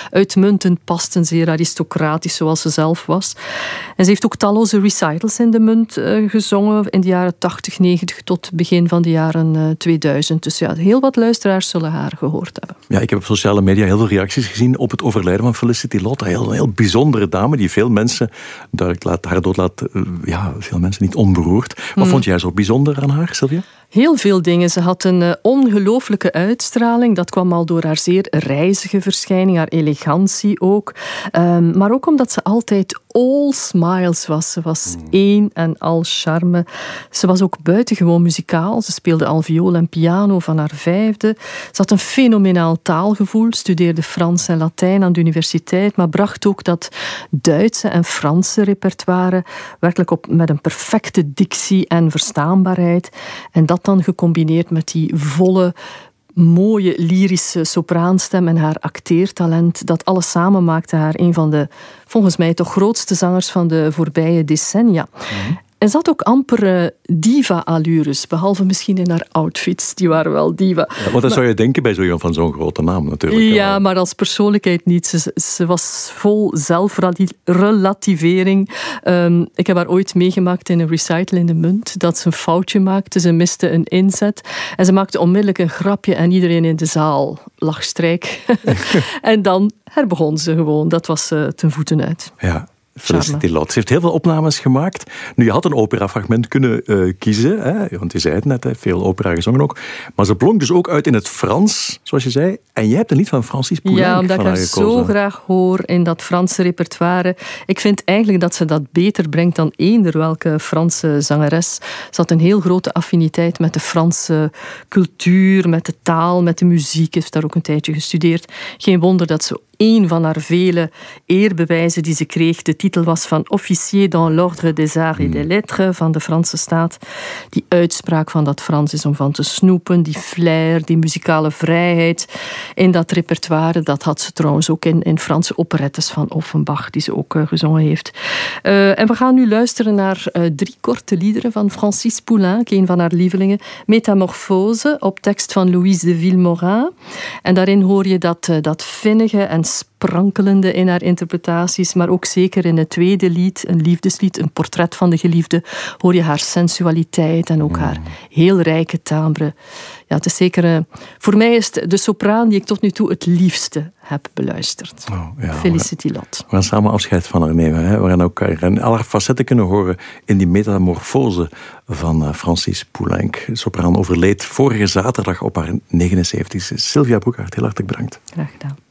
uitmuntend past en zeer aristocratisch zoals ze zelf was. En ze heeft ook talloze recitals in de Munt gezongen in de jaren 80, 90 tot begin van de jaren 2000. Dus ja, heel wat luisteraars zullen haar gehoord hebben. Ja, ik heb op sociale media heel veel reacties gezien op het overlijden van Felicity Lott. Een heel bijzondere dame die veel mensen, haar dood laat veel mensen niet onberoerd. Wat vond jij zo bijzonder aan haar, Sylvia? Heel veel dingen. Ze had een ongelooflijke uitstraling. Dat kwam al door haar zeer reizige verschijning, haar elegantie ook. Maar ook omdat ze altijd all smiles was. Ze was één en al charme. Ze was ook buitengewoon muzikaal. Ze speelde al viool en piano van haar 5e. Ze had een fenomenaal taalgevoel, studeerde Frans en Latijn aan de universiteit, maar bracht ook dat Duitse en Franse repertoire werkelijk op met een perfecte dictie en verstaanbaarheid. En dat dan gecombineerd met die volle, mooie, lyrische sopraanstem en haar acteertalent. Dat alles samen maakte haar een van de, volgens mij, toch grootste zangers van de voorbije decennia. En ze had ook amper diva-allures, behalve misschien in haar outfits. Die waren wel diva. Ja, want dat zou je denken bij van zo'n grote naam natuurlijk. Ja, maar als persoonlijkheid niet. Ze was vol zelfrelativering. Ik heb haar ooit meegemaakt in een recital in de Munt, dat ze een foutje maakte. Ze miste een inzet. En ze maakte onmiddellijk een grapje en iedereen in de zaal lag strijk. En dan herbegon ze gewoon. Dat was ten voeten uit. Ja. Felicity Lott. Ze heeft heel veel opnames gemaakt. Nu, je had een operafragment kunnen kiezen, hè? Want je zei het net, veel opera gezongen ook. Maar ze blonk dus ook uit in het Frans, zoals je zei. En jij hebt een lied van Francis Poulenc Ja, omdat van ik haar zo graag hoor in dat Franse repertoire. Ik vind eigenlijk dat ze dat beter brengt dan eender welke Franse zangeres. Ze had een heel grote affiniteit met de Franse cultuur, met de taal, met de muziek. Heeft daar ook een tijdje gestudeerd. Geen wonder dat ze een van haar vele eerbewijzen die ze kreeg. De titel was van Officier dans l'ordre des arts et des lettres van de Franse staat. Die uitspraak van dat Frans is om van te snoepen, die flair, die muzikale vrijheid in dat repertoire. Dat had ze trouwens ook in Franse operettes van Offenbach, die ze ook gezongen heeft. En we gaan nu luisteren naar 3 korte liederen van Francis Poulenc, een van haar lievelingen. Métamorphose, op tekst van Louise de Villemorin. En daarin hoor je dat vinnige en sprankelende in haar interpretaties, maar ook zeker in het tweede lied, een liefdeslied, een portret van de geliefde, hoor je haar sensualiteit en ook haar heel rijke timbre. Ja, het is zeker, voor mij is het de sopraan die ik tot nu toe het liefste heb beluisterd. Felicity Lott. We gaan samen afscheid van haar nemen. Hè? We gaan ook in alle facetten kunnen horen in die metamorfose van Francis Poulenc. De sopraan overleed vorige zaterdag op haar 79e. Sylvia Broekhaert, heel hartelijk bedankt. Graag gedaan.